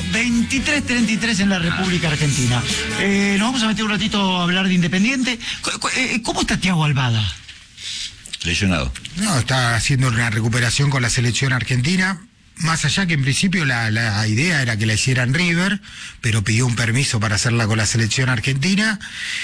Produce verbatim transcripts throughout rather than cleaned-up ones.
Bueno, veintitrés treinta y tres en la República Argentina. Eh, nos vamos a meter un ratito a hablar de Independiente. ¿Cómo está Thiago Almada? Lesionado. No, está haciendo una recuperación con la selección argentina. Más allá que en principio la, la idea era que la hiciera en River, pero pidió un permiso para hacerla con la selección argentina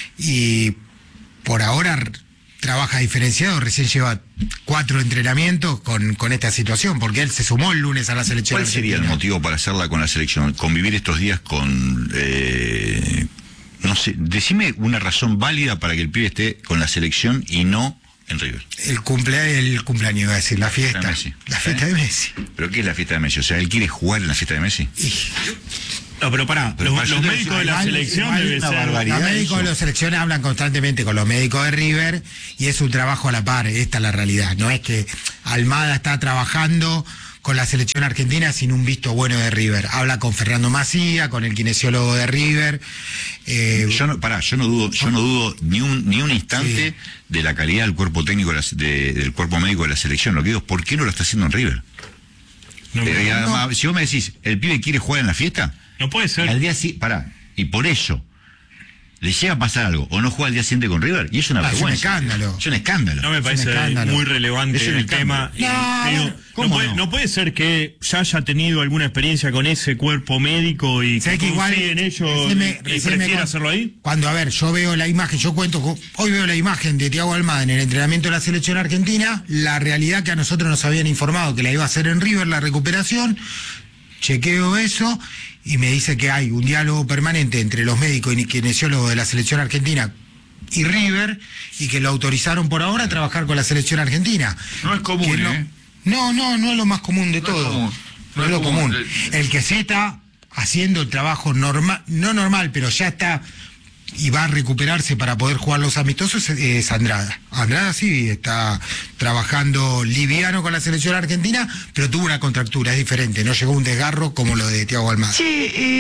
y por ahora trabaja diferenciado, recién lleva cuatro entrenamientos con, con esta situación, porque él se sumó el lunes a la selección ¿Cuál argentina. sería el motivo para hacerla con la selección? Convivir estos días con... Eh, no sé, decime una razón válida para que el pibe esté con la selección y no en River. El cumple, el cumpleaños, iba a decir, la fiesta. De Messi. La fiesta ¿Eh? de Messi. ¿Pero qué es la fiesta de Messi? O sea, ¿él quiere jugar en la fiesta de Messi? Y... No, pero pará, Pero los, para los yo médicos te- de la igual- selección igual deben una ser... barbaridad. Los médicos eso. de la selección hablan constantemente con los médicos de River y es un trabajo a la par, esta es la realidad. No es que Almada está trabajando con la selección argentina sin un visto bueno de River. Habla con Fernando Macía, con el kinesiólogo de River. Eh, Yo no, pará, yo no dudo, yo no dudo ni un ni un instante Sí. de la calidad del cuerpo técnico de la- de- del cuerpo médico de la selección. Lo que digo es, ¿por qué no lo está haciendo en River? No, Eh, y no, además, si vos me decís, ¿el pibe quiere jugar en la fiesta? no puede ser. Al día sí, pará, y por eso le llega a pasar algo o no juega al día siguiente con River y es una Ah, es un vergüenza. escándalo. Es un escándalo. No me parece escándalo. muy relevante Es un el escándalo. tema. Y, No, digo, ¿cómo no, puede, no? no puede ser que ya haya tenido alguna experiencia con ese cuerpo médico y que ¿sabés que igual confíe en ellos recién me- y recién me prefiera con- hacerlo ahí? Cuando, a ver, yo veo la imagen, yo cuento, con- hoy veo la imagen de Thiago Almada en el entrenamiento de la selección argentina, la realidad que a nosotros nos habían informado que la iba a hacer en River, la recuperación, chequeo eso y me dice que hay un diálogo permanente entre los médicos y kinesiólogos de la selección argentina y River y que lo autorizaron por ahora a trabajar con la selección argentina. No es común, Que no, ¿eh? no, no, no es lo más común de No es todo. común. No es lo común. El que se está haciendo el trabajo normal, no normal, pero ya está y va a recuperarse para poder jugar los amistosos es, es Andrada. Andrada sí está trabajando liviano con la selección argentina, pero tuvo una contractura, es diferente, no llegó un desgarro como lo de Thiago Almada. Che, eh,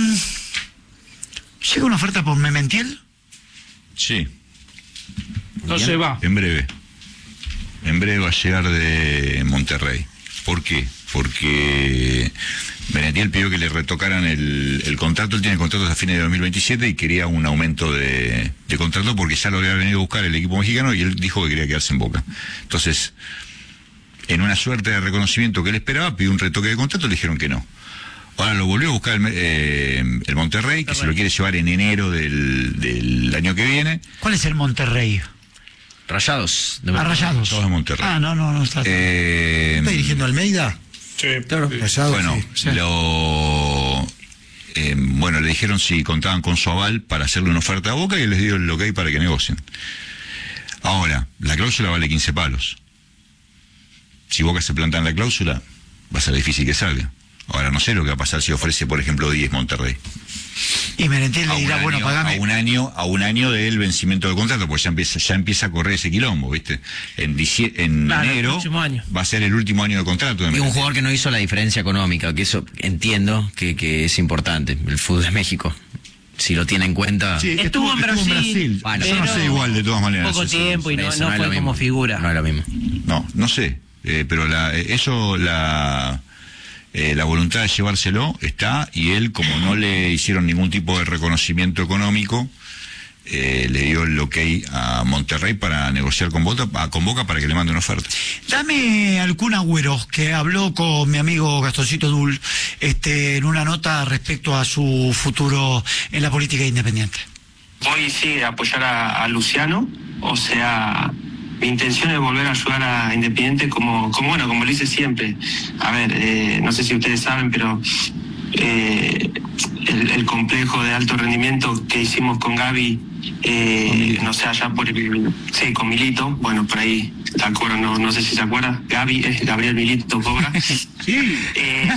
¿llega una oferta por Mementiel? Sí, No se va. en breve. En breve va a llegar de Monterrey. ¿Por qué? Porque Mementiel pidió que le retocaran el, el contrato. Él tiene contrato hasta fines de dos mil veintisiete y quería un aumento de, de contrato porque ya lo había venido a buscar el equipo mexicano y él dijo que quería quedarse en Boca. Entonces, en una suerte de reconocimiento que él esperaba, pidió un retoque de contrato, le dijeron que no. Ahora lo volvió a buscar el, eh, el Monterrey, que se lo quiere llevar en enero del, del año que viene. ¿Cuál es el Monterrey? Rayados. de Ah, Rayados. Todos de Monterrey. Ah, no, no, no está. Eh, ¿Está dirigiendo Almeida? Sí, Claro. Rayado, Bueno, sí. lo eh, bueno, le dijeron si contaban con su aval para hacerle una oferta a Boca y les dio el ok para que negocien. Ahora, la cláusula vale quince palos. Si Boca se planta en la cláusula, va a ser difícil que salga. Ahora, no sé lo que va a pasar si ofrece, por ejemplo, diez Monterrey. Y Mementiel A le un, dirá, bueno, año, pagame. a un año, a un año del vencimiento del contrato, porque ya empieza, ya empieza a correr ese quilombo, ¿viste? En, dicie- en Claro, el enero próximo año. va a ser el último año de contrato de Y un Mementiel. jugador que no hizo la diferencia económica, que eso entiendo que, que es importante. El fútbol de México, si lo tiene en cuenta. Sí, Estuvo en Brasil, Bueno, yo no pero sé igual de todas maneras. poco eso- tiempo y no, Eso no es fue lo como mismo. figura. No es lo mismo. No, no sé, eh, pero la, eh, eso, la, eh, la voluntad de llevárselo está, y él, como no le hicieron ningún tipo de reconocimiento económico, eh, le dio el ok a Monterrey para negociar con Boca, a- con Boca para que le mande una oferta. Dame al Kun Agüero, que habló con mi amigo Gastoncito Dul este, en una nota respecto a su futuro en la política independiente. Voy sí a apoyar a, a Luciano, o sea, mi intención es volver a ayudar a Independiente como, como bueno, como lo hice siempre. A ver, eh, no sé si ustedes saben, pero eh, el, el complejo de alto rendimiento que hicimos con Gaby, eh, no sé, allá por el, sí, con Milito, bueno, por ahí, ¿te acuerdas? No, no sé si se acuerda, Gaby, es Gabriel Milito Cobra. Sí. Eh,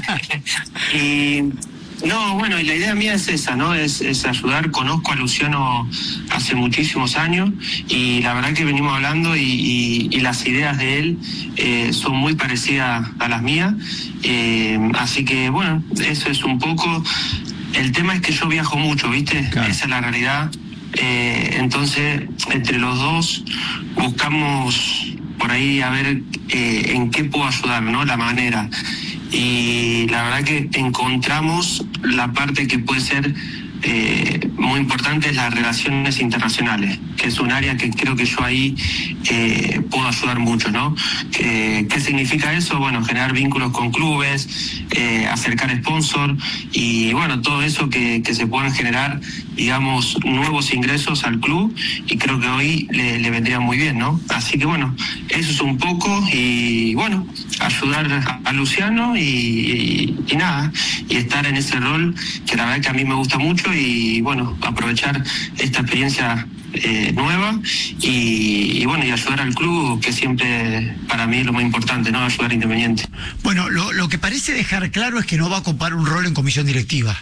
y no, bueno, y la idea mía es esa, ¿no? Es, es ayudar. Conozco a Luciano hace muchísimos años y la verdad que venimos hablando y, y, y las ideas de él eh, son muy parecidas a las mías. Eh, así que, bueno, eso es un poco. El tema es que yo viajo mucho, ¿viste? Claro. Esa es la realidad. Eh, entonces, entre los dos buscamos por ahí a ver eh, en qué puedo ayudar, ¿no? La manera. y la verdad que encontramos la parte que puede ser Eh, muy importante es las relaciones internacionales, que es un área que creo que yo ahí eh, puedo ayudar mucho, ¿no? Eh, ¿Qué significa eso? Bueno, generar vínculos con clubes, eh, acercar sponsor y bueno, todo eso que, que se puedan generar, digamos, nuevos ingresos al club, y creo que hoy le, le vendría muy bien, ¿no? Así que bueno, eso es un poco, y bueno, ayudar a, a Luciano y, y, y nada, y estar en ese rol que la verdad que a mí me gusta mucho, y bueno, aprovechar esta experiencia eh, nueva y, y bueno, y ayudar al club, que siempre para mí es lo más importante, ¿no? Ayudar a Independiente. Bueno, lo, lo que parece dejar claro es que no va a ocupar un rol en comisión directiva.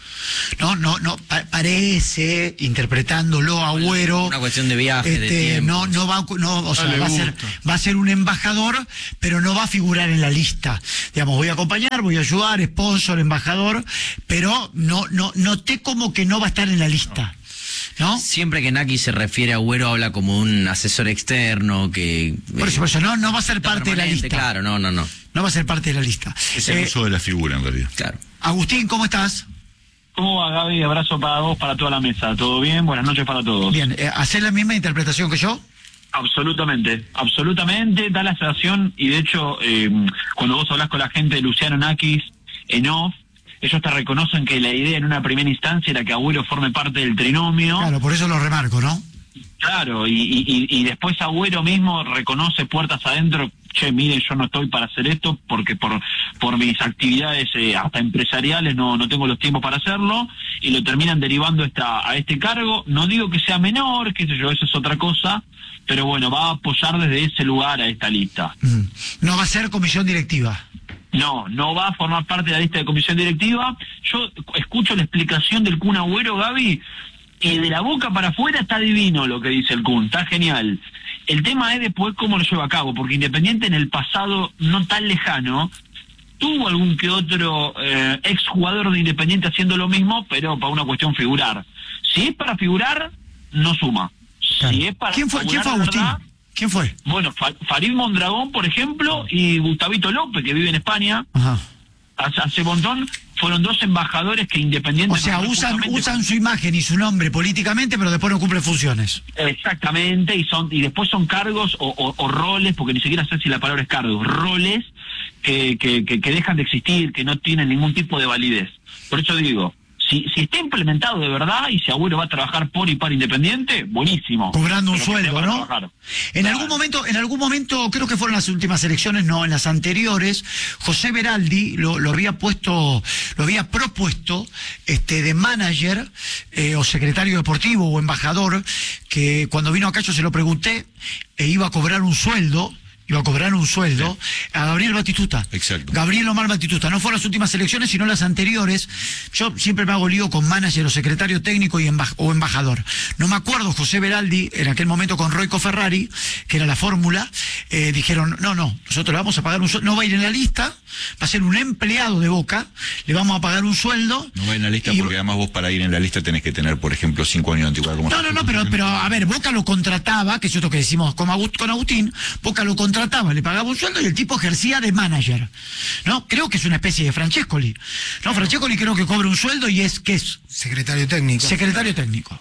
No, no, no, pa parece, interpretándolo a Agüero, una cuestión de viaje, este, de tiempo. no, no va, no, o sea, Ah, va a ser, va a ser un embajador, pero no va a figurar en la lista. Digamos, voy a acompañar, voy a ayudar, sponsor, embajador, pero no, no, noté como que no va a estar en la lista. ¿No? Siempre que Naki se refiere a Agüero habla como un asesor externo que... Por eso, por eso no, no va a ser parte de la lista. Claro, no, no, no. No va a ser parte de la lista. Es el Eh, uso de la figura, en realidad. Claro. Agustín, ¿cómo estás? ¿Cómo va, Gaby? Abrazo para vos, para toda la mesa. ¿Todo bien? Buenas noches para todos. Bien, eh, ¿hacés la misma interpretación que yo? Absolutamente, absolutamente. Da la sensación, y de hecho, eh, cuando vos hablás con la gente de Luciano Nakis en off, ellos te reconocen que la idea en una primera instancia era que Agüero forme parte del trinomio. Claro, por eso lo remarco, ¿no? Claro, y, y, y después Agüero mismo reconoce puertas adentro: che, miren, yo no estoy para hacer esto porque por por mis actividades eh, hasta empresariales no no tengo los tiempos para hacerlo, y lo terminan derivando esta, a este cargo. No digo que sea menor, qué sé yo, eso es otra cosa, pero bueno, va a apoyar desde ese lugar a esta lista. Mm. No va a ser comisión directiva. No, no va a formar parte de la lista de comisión directiva. Yo escucho la explicación del Kun Agüero, Gaby, y de la boca para afuera está divino lo que dice el Kun, está genial. El tema es después cómo lo lleva a cabo, porque Independiente en el pasado no tan lejano tuvo algún que otro eh, exjugador de Independiente haciendo lo mismo, pero para una cuestión figurar. Si es para figurar, no suma. Claro. Si es para ¿Quién fue, ¿quién figurar fue de Agustín? verdad, ¿Quién fue? bueno, Fa- Farid Mondragón, por ejemplo, y Gustavito López, que vive en España, Ajá. hace, hace un montón, fueron dos embajadores que Independiente... O sea, nombró usan, justamente- usan su imagen y su nombre políticamente, pero después no cumplen funciones. Exactamente, y son y después son cargos o, o, o roles, porque ni siquiera sé si la palabra es cargos, roles que, que, que, que dejan de existir, que no tienen ningún tipo de validez. Por eso digo, si, si está implementado de verdad y si Agüero va a trabajar por y para Independiente, buenísimo. Cobrando un Pero que sueldo, sea para ¿no? trabajar. En Claro. algún momento, en algún momento, creo que fueron las últimas elecciones, no, en las anteriores, José Beraldi lo, lo había puesto, lo había propuesto, este, de manager, eh, o secretario deportivo o embajador, que cuando vino acá yo se lo pregunté, e iba a cobrar un sueldo, iba a cobrar un sueldo a Gabriel Batistuta. Exacto. Gabriel Omar Batistuta. No fueron las últimas elecciones, sino las anteriores. Yo siempre me hago lío con manager o secretario técnico y emba o embajador. No me acuerdo, José Beraldi, en aquel momento con Roico Ferrari, que era la fórmula, eh, dijeron, no, no, nosotros le vamos a pagar un sueldo, no va a ir en la lista, va a ser un empleado de Boca, le vamos a pagar un sueldo. No va en la lista y- porque además vos para ir en la lista tenés que tener, por ejemplo, cinco años de antigüedad. Como No, no, no, pero, pero a ver, Boca lo contrataba, que es esto que decimos con, Agust con Agustín, Boca lo contrataba, le pagaba un sueldo y el tipo ejercía de manager. ¿No? Creo que es una especie de Francescoli. No, Francescoli creo que cobra un sueldo y es, ¿qué es? Secretario técnico. Secretario técnico.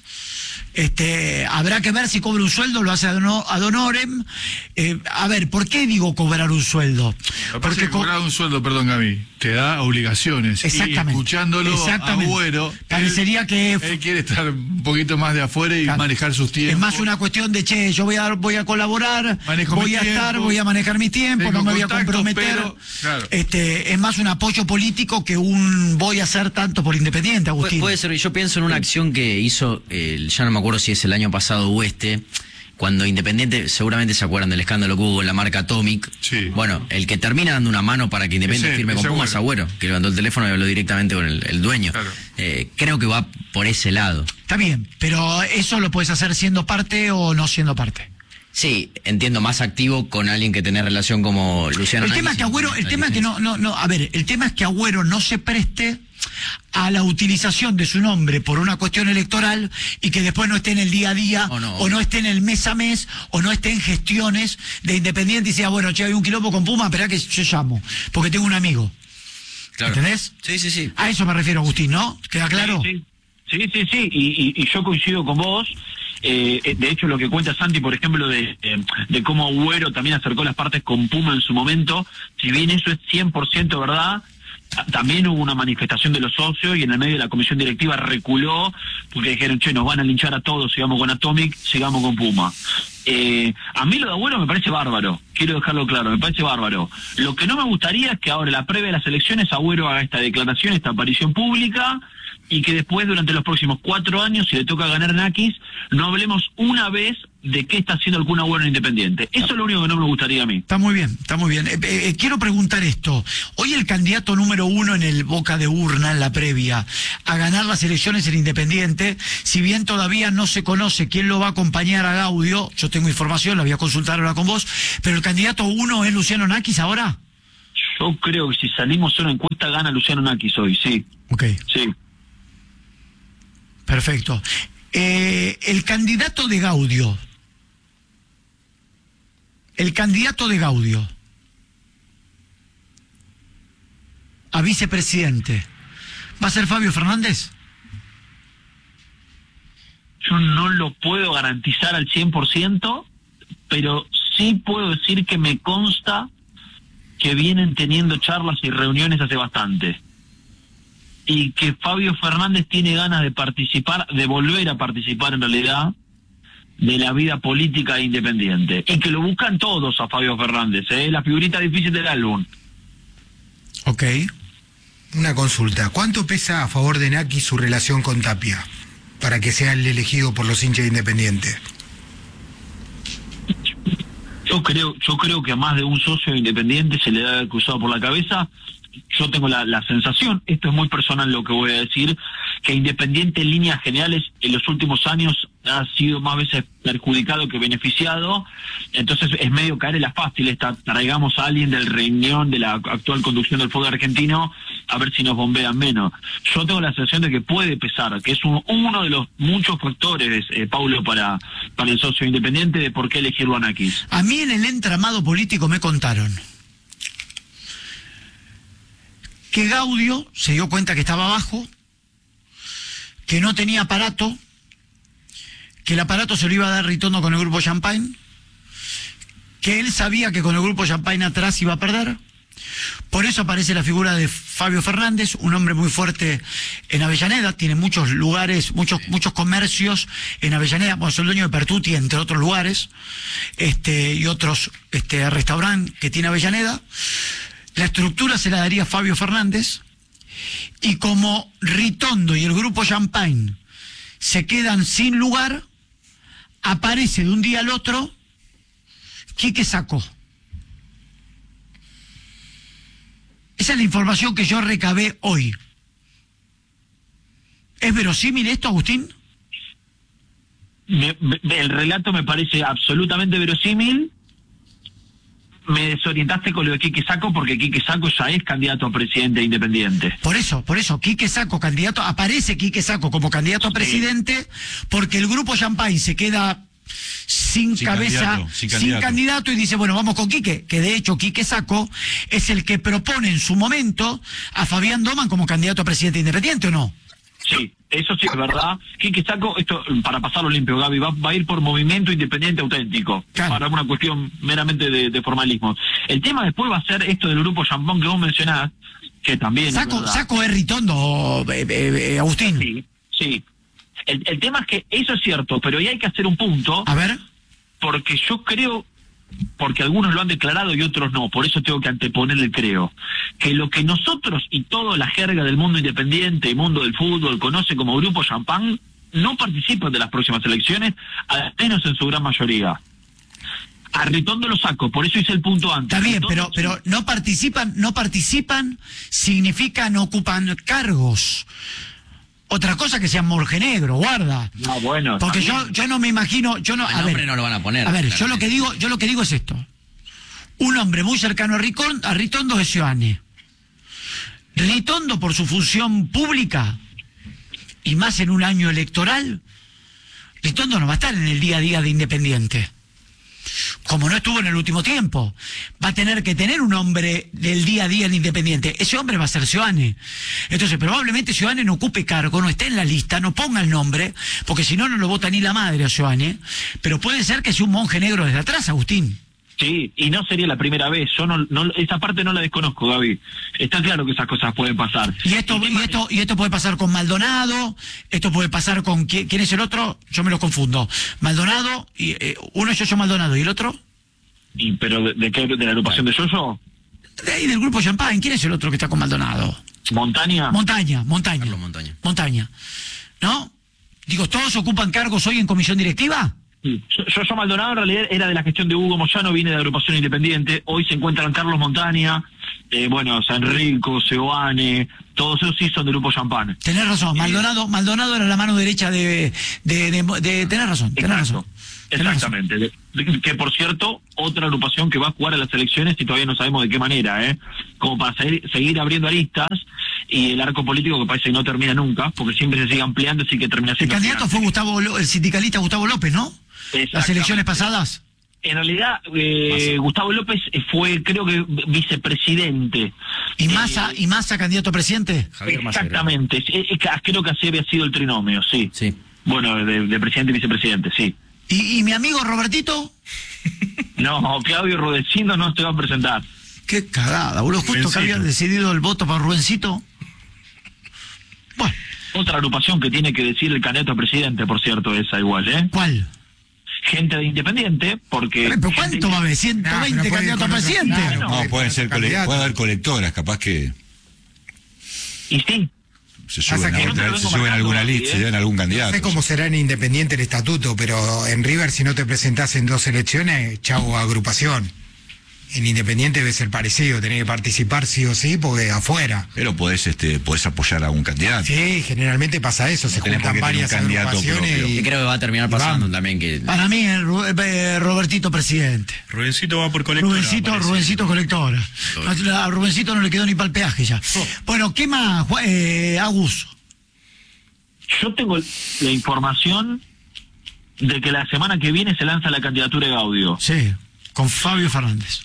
Este, habrá que ver si cobra un sueldo, lo hace ad honorem. Eh, a ver, ¿por qué digo cobrar un sueldo? Porque cobrar un sueldo, perdón, Gaby, te da obligaciones. Exactamente. Y escuchándolo Exactamente. a Agüero, Parecería él, que... él quiere estar un poquito más de afuera y Claro. manejar sus tiempos. Es más una cuestión de, che, yo voy a, voy a colaborar, Manejo voy mi a tiempo, estar, voy a manejar mi tiempo, tengo no me voy a contactos, comprometer. pero, claro. Este, es más un apoyo político que un voy a hacer tanto por Independiente, Pu- Agustín. Puede ser, yo pienso en una acción que hizo, el, ya no me acuerdo si es el año pasado o este, cuando Independiente, seguramente se acuerdan del escándalo que hubo con la marca Atomic. Sí. Bueno, el que termina dando una mano para que Independiente Ese- firme con ese Pumas es Agüero, que levantó el teléfono y habló directamente con el, el dueño. Claro. Eh, creo que va por ese lado. Está bien, pero eso lo puedes hacer siendo parte o no siendo parte. Sí, entiendo, más activo con alguien que tiene relación como Luciano. El tema es Nagui, que sin Agüero, el la tema es que no, no, no, a ver, el tema es que Agüero no se preste a la utilización de su nombre por una cuestión electoral y que después no esté en el día a día Oh, no. o no esté en el mes a mes o no esté en gestiones de Independiente y sea, bueno, che, hay un quilombo con Puma, esperá que yo llamo, porque tengo un amigo. Claro. ¿Entendés? Sí, sí, sí. A eso me refiero, Agustín, ¿no? ¿Queda claro? Sí, sí, sí, sí, sí. Y, y, y yo coincido con vos. Eh, de hecho, lo que cuenta Santi, por ejemplo, de, eh, de cómo Agüero también acercó las partes con Puma en su momento, si bien eso es cien por ciento verdad, también hubo una manifestación de los socios y en el medio de la comisión directiva reculó porque dijeron, che, nos van a linchar a todos, sigamos con Atomic, sigamos con Puma. Eh, a mí lo de Agüero me parece bárbaro, quiero dejarlo claro, me parece bárbaro. Lo que no me gustaría es que ahora, la previa de las elecciones, Agüero haga esta declaración, esta aparición pública, y que después, durante los próximos cuatro años, si le toca ganar Nakis, no hablemos una vez de qué está haciendo el Kun Agüero en Independiente. Eso es lo único que no me gustaría a mí. Está muy bien, está muy bien. Eh, eh, quiero preguntar esto. Hoy el candidato número uno en el boca de urna, en la previa, a ganar las elecciones en Independiente, si bien todavía no se conoce quién lo va a acompañar a Gaudio, yo tengo información, la voy a consultar ahora con vos, pero el candidato uno es Luciano Nakis ahora. Yo creo que si salimos a una encuesta, gana Luciano Nakis hoy, sí. Ok. Sí. Perfecto. Eh, el candidato de Gaudio, el candidato de Gaudio a vicepresidente, ¿va a ser Fabio Fernández? Yo no lo puedo garantizar al cien por ciento, pero sí puedo decir que me consta que vienen teniendo charlas y reuniones hace bastante. Y que Fabio Fernández tiene ganas de participar, de volver a participar en realidad, de la vida política independiente. Y que lo buscan todos a Fabio Fernández, ¿eh? La figurita difícil del álbum. Ok. Una consulta. ¿Cuánto pesa a favor de Nakis su relación con Tapia para que sea el elegido por los hinchas de Independiente? Yo creo, yo creo que a más de un socio Independiente se le da haber cruzado por la cabeza. Yo tengo la, la sensación, esto es muy personal lo que voy a decir, que Independiente en líneas generales en los últimos años ha sido más veces perjudicado que beneficiado, entonces es medio caer en la fácil esta, traigamos a alguien del riñón de la actual conducción del fútbol argentino a ver si nos bombean menos. Yo tengo la sensación de que puede pesar, que es un, uno de los muchos factores, eh, Paulo, para, para el socio Independiente de por qué elegirlo a Nakis. A mí en el entramado político me contaron que Gaudio se dio cuenta que estaba abajo, que no tenía aparato, que el aparato se lo iba a dar Ritondo con el grupo Champagne, que él sabía que con el grupo Champagne atrás iba a perder. Por eso aparece la figura de Fabio Fernández, un hombre muy fuerte en Avellaneda, tiene muchos lugares, muchos muchos comercios en Avellaneda, bueno, es el dueño de Pertuti, entre otros lugares, este y otros este restaurantes que tiene Avellaneda. La estructura se la daría Fabio Fernández, y como Ritondo y el grupo Champagne se quedan sin lugar, aparece de un día al otro Quique Sacco. Esa es la información que yo recabé hoy. ¿Es verosímil esto, Agustín? Me, me, el relato me parece absolutamente verosímil. Me desorientaste con lo de Quique Sacco porque Quique Sacco ya es candidato a presidente Independiente. Por eso, por eso, Quique Sacco, candidato, aparece Quique Sacco como candidato a presidente, porque el grupo Champagne se queda sin, sin cabeza, candidato, sin, sin candidato. candidato, y dice, bueno, vamos con Quique, que de hecho Quique Sacco es el que propone en su momento a Fabián Doman como candidato a presidente Independiente, ¿o no? Sí, eso sí es verdad. Quique Sacco, esto para pasarlo limpio, Gaby, va, va a ir por movimiento independiente auténtico, claro, para una cuestión meramente de, de formalismo. El tema después va a ser esto del grupo Champagne que vos mencionás, que también Sacco, es verdad. Sacco es Ritondo, eh, eh, Agustín. Sí, sí. El, el tema es que eso es cierto, pero ahí hay que hacer un punto. A ver. Porque yo creo, porque algunos lo han declarado y otros no, por eso tengo que anteponerle creo, que lo que nosotros y toda la jerga del mundo independiente y mundo del fútbol conoce como Grupo Champagne, no participan de las próximas elecciones, al menos en su gran mayoría. A Ritondo lo saco, por eso hice el punto antes. Está bien, Ritondo, pero, pero no participan, no participan significa no ocupan cargos. Otra cosa que sean morgenegro, guarda. No, bueno. Porque yo, yo no me imagino, yo no, El a nombre ver, no lo van a poner. A ver, claro, yo lo que digo, yo lo que digo es esto. Un hombre muy cercano a, Ricón, a Ritondo es Sioane. Ritondo, por su función pública, y más en un año electoral, Ritondo no va a estar en el día a día de Independiente. como no estuvo en el último tiempo. Va a tener que tener un hombre del día a día en Independiente. Ese hombre va a ser Seoane. Entonces, probablemente Seoane no ocupe cargo, no esté en la lista, no ponga el nombre, porque si no, no lo vota ni la madre a Seoane. Pero puede ser que sea un monje negro desde atrás, Agustín. Sí, y no sería la primera vez. Yo no, no esa parte no la desconozco, Gaby. Está claro que esas cosas pueden pasar. Y esto, y esto, y esto puede pasar con Maldonado, esto puede pasar con ¿quién, quién es el otro? Yo me lo confundo. Maldonado, y eh, uno es Yoyo Maldonado, ¿y el otro? Y pero de, de qué, de la agrupación de Yoyo, De ahí del grupo Champagne, ¿quién es el otro que está con Maldonado? Montaña. Montaña, Montaña. Carlos Montaña. Montaña. ¿No? Digo, ¿todos ocupan cargos hoy en comisión directiva? Sí. Yo, yo Maldonado en realidad era de la gestión de Hugo Moyano, viene de agrupación independiente. Hoy se encuentran Carlos Montaña, eh, bueno, Sanrico, Seoane, todos esos sí son del grupo Champagne. Tenés razón, Maldonado, Maldonado era la mano derecha de... de, de, de, de tenés razón, tenés Exacto. razón. Tenés Exactamente. De- de- que por cierto, otra agrupación que va a jugar a las elecciones y todavía no sabemos de qué manera, ¿eh? Como para seguir, seguir abriendo aristas y el arco político que parece que no termina nunca, porque siempre se sigue ampliando, así que termina El siendo... candidato fue Gustavo, Lo- el sindicalista Gustavo López, ¿no? Las Exactamente. elecciones pasadas. En realidad, eh, Gustavo López fue, creo que, vicepresidente. ¿Y Massa, Eh, y Massa candidato a presidente? Javier Massa, creo. Exactamente. Eh, eh, creo que así había sido el trinomio, sí. Sí. Bueno, de, de presidente y vicepresidente, sí. ¿Y, y mi amigo Robertito? No, Claudio Rodecindo no se va a presentar. Qué cagada, boludo. Justo que Rubensito. había decidido el voto para Rubencito. Bueno, Otra agrupación que tiene que decir el candidato a presidente, por cierto, esa igual, ¿eh? ¿cuál? Gente de Independiente, porque... ¿Pero cuánto gente- va a haber? ¿ciento veinte No, pero puede candidatos a con otro- presidente? claro. No, puede pueden ser ser cole- candidato. puede haber colectoras, capaz que Y sí, se Pasa suben, que a, no te otra- lo se vengo suben a alguna marcando, lista, ¿eh? se llevan algún No candidato. sé cómo será en Independiente el estatuto, pero en River si no te presentás en dos elecciones, chau agrupación. En Independiente debe ser parecido, tenés que participar sí o sí porque afuera. Pero podés, este, podés apoyar a un candidato. Sí, generalmente pasa eso, se tenés por juntan qué tener varias un candidato agrupaciones propio. y... Que creo que va a terminar pasando Vamos. también que Para mí, el Ru- eh, Robertito presidente. Rubencito va por colectora. Rubencito, parece. Rubencito colectora. No, a Rubencito no le quedó ni para el peaje ya. Bueno, ¿qué más, Ju- eh, Agus? yo tengo la información de que la semana que viene se lanza la candidatura de Gaudio. Sí, con Fabio Fernández.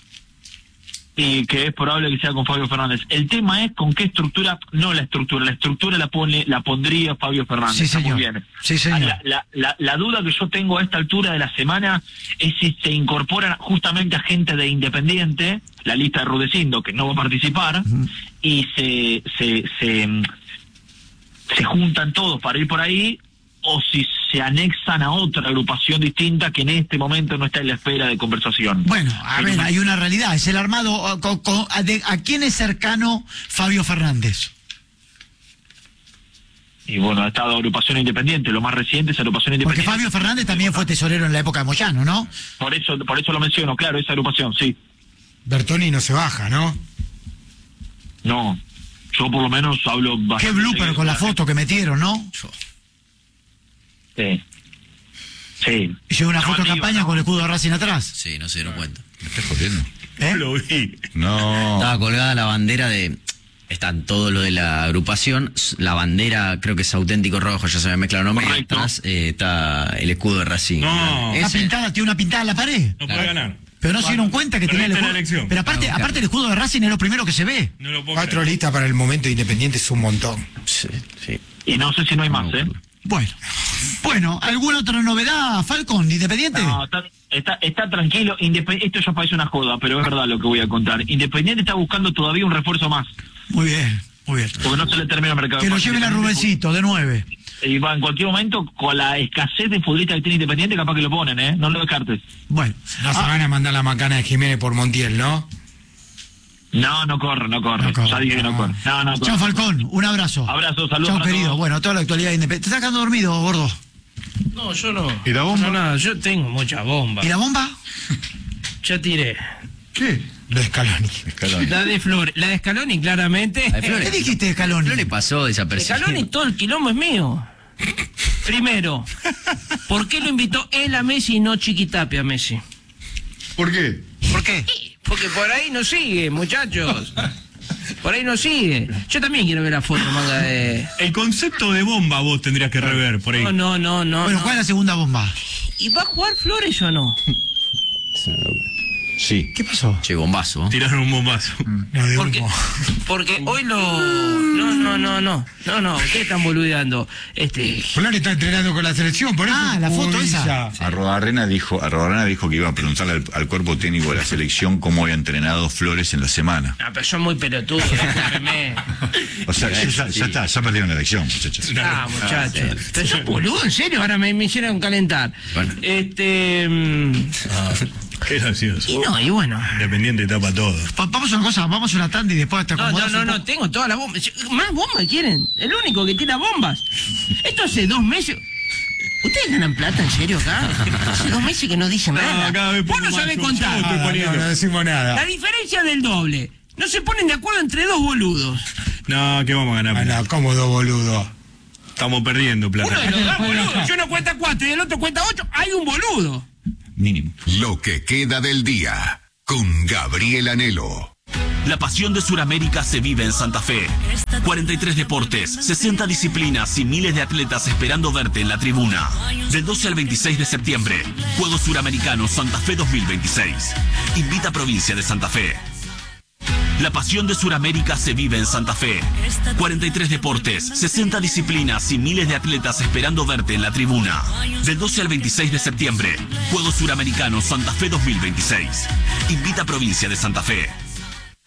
Y que es probable que sea con Fabio Fernández. El tema es con qué estructura, no la estructura, la estructura la pone, la pondría Fabio Fernández. Sí, Está muy señor. bien. Sí, señor. La, la, la, la duda que yo tengo a esta altura de la semana es si se incorporan justamente a gente de Independiente, la lista de Rudecindo, que no va a participar, y se, se, se, se juntan todos para ir por ahí, o si se anexan a otra agrupación distinta que en este momento no está en la espera de conversación. Bueno, a Pero ver, me- hay una realidad. Es el armado. ¿A, co- co- a de- a quién es cercano Fabio Fernández? Y bueno, ha estado agrupación independiente, lo más reciente es agrupación Porque independiente. Fabio Fernández también fue tesorero en la época de Moyano, ¿no? Por eso, por eso lo menciono, claro, esa agrupación, sí. Bertoni no se baja, ¿no? No, yo por lo menos hablo Qué bastante blooper seguido con la gente. foto que metieron, ¿no? Sí. Sí. Hicieron una foto de Llamativa, campaña ¿no? con el escudo de Racing atrás. sí, no se dieron cuenta. ¿Me estás jodiendo? ¿Eh? Lo vi. No. Estaba colgada la bandera de... Están todo lo de la agrupación, la bandera creo que es auténtico rojo, ya se me mezcla el nombre, y Correcto. atrás eh, está el escudo de Racing. No. Está Ese- pintada, tiene una pintada en la pared. No puede ganar. Pero no se dieron cuenta que tenía el Perdiste la escudo. elección. Pero aparte, Claro, aparte el escudo de Racing es lo primero que se ve. No lo puedo Cuatro creer. listas para el momento Independiente es un montón. Sí, sí. Y no sé si no hay más, ¿eh? Bueno, bueno, ¿alguna otra novedad, Falcon, Independiente? No, está, está, está tranquilo. Independ- Esto ya parece una joda, pero es verdad lo que voy a contar. Independiente está buscando todavía un refuerzo más, Muy bien, muy bien. porque no se le termina el mercado. Que lo de pases. lleven a Rubencito, de nueve. Y va, en cualquier momento, con la escasez de futbolistas que tiene Independiente, capaz que lo ponen, ¿eh? No lo descartes. Bueno, No se ah, van a mandar la macana de Jiménez por Montiel, ¿no? No, no corre, no corre. No corre. Ya dije que no corre. No, no corre. chao Falcón, un abrazo. Abrazo, saludos Chao para querido. todos. Bueno, toda la actualidad de Independiente. ¿Te estás quedando dormido, gordo? No, yo no. ¿Y la bomba? No, nada, yo tengo mucha bomba. ¿Y la bomba? Ya tiré. ¿Qué? Lo de Scaloni. Escalón. La de Flores, la de Scaloni, claramente. La de Flores. ¿Qué dijiste, Scaloni? No le pasó desapercibido. Scaloni, todo el quilombo es mío. Primero, ¿por qué lo invitó él a Messi y no Chiquitapia a Messi? ¿Por qué? ¿Por qué? Porque por ahí no sigue, muchachos. Por ahí no sigue. Yo también quiero ver la foto, manga de... El concepto de bomba vos tendrías que rever por ahí. No, no, no, no. Bueno, no. ¿cuál es la segunda bomba? ¿Y va a jugar Flores o no? Sí. ¿Qué pasó? Che, bombazo. Tiraron un bombazo. No, de Porque, humo. porque hoy lo... No, no, no, no. No, no, ustedes están boludeando. Este... Flores está entrenando con la selección, por eso. Ah, la foto Uy, esa. ya. Arrobarrena dijo, Arrobarena dijo que iba a preguntarle al, al cuerpo técnico de la selección cómo había entrenado Flores en la semana. Ah, pero son muy pelotudos, discúlpeme. O sea, ya, ya- ya está, ya perdieron la elección, muchachos. Ah, muchachos. Pero son boludos, en serio, ahora me, me hicieron calentar. Bueno. Este... mm, Qué gracioso. Y no, y bueno... Independiente tapa todo. Va- Vamos a una cosa, vamos a una tanda y después te No, no, acomodas no, un no, poco. tengo todas las bombas. Más bombas quieren. El único que tira bombas. Esto hace dos meses. ¿Ustedes ganan plata en serio acá? Hace dos meses que no dicen No, nada. cada vez Vos pongo no más, sabés yo- contar. yo estoy Nada, poniendo. no, no decimos nada. La diferencia del doble. No se ponen de acuerdo entre dos boludos. No, que vamos a ganar Ah, plata. no, cómodo, boludo. Estamos perdiendo plata. Uno de los dos boludos. Yo no cuenta cuatro y el otro cuenta ocho. Hay un boludo. Mínimo. Lo que queda del día con Gabriel Anhelo. La pasión de Sudamérica se vive en Santa Fe. cuarenta y tres deportes, sesenta disciplinas y miles de atletas esperando verte en la tribuna. Del doce al veintiséis de septiembre, Juegos Suramericanos Santa Fe dos mil veintiséis. Invita a Provincia de Santa Fe. La pasión de Sudamérica se vive en Santa Fe. cuarenta y tres deportes, sesenta disciplinas y miles de atletas esperando verte en la tribuna. Del doce al veintiséis de septiembre, Juegos Suramericanos Santa Fe dos mil veintiséis. Invita a Provincia de Santa Fe.